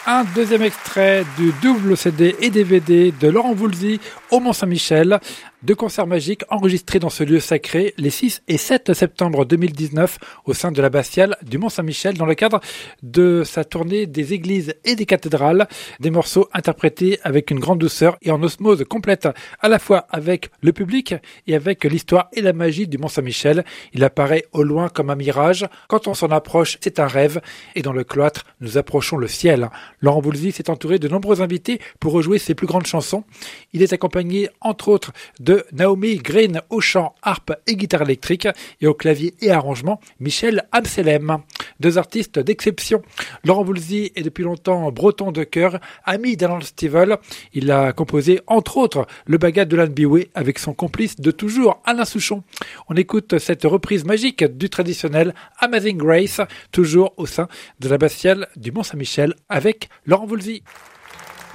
Un deuxième extrait du double CD et DVD de Laurent Voulzy au Mont-Saint-Michel. Deux concerts magiques enregistrés dans ce lieu sacré les 6 et 7 septembre 2019 au sein de l'abbatiale du Mont-Saint-Michel dans le cadre de sa tournée des églises et des cathédrales. Des morceaux interprétés avec une grande douceur et en osmose complète à la fois avec le public et avec l'histoire et la magie du Mont-Saint-Michel. Il apparaît au loin comme un mirage. Quand on s'en approche, c'est un rêve. Et dans le cloître, nous approchons le ciel. Laurent Voulzy s'est entouré de nombreux invités pour rejouer ses plus grandes chansons. Il est accompagné, entre autres, de Naomi Green au chant, harpe et guitare électrique et au clavier et arrangement, Michel Amselem. Deux artistes d'exception. Laurent Voulzy est depuis longtemps breton de cœur, ami d'Alan Stivell. Il a composé, entre autres, le bagad de l'Anbiway avec son complice de toujours, Alain Souchon. On écoute cette reprise magique du traditionnel Amazing Grace, toujours au sein de l'abbatiale du Mont-Saint-Michel avec Laurent Voulzy.